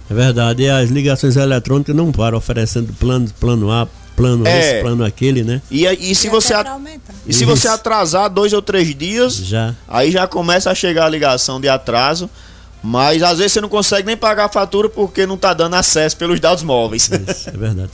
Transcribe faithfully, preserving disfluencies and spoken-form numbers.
É verdade, e as ligações eletrônicas não param, oferecendo plano, plano A, plano É. esse, plano aquele, né? E, e, se, E você, até a- pra aumentar. e se Isso. você atrasar dois ou três dias, Já. aí já começa a chegar a ligação de atraso. Mas às vezes você não consegue nem pagar a fatura porque não tá dando acesso pelos dados móveis. Isso, é verdade.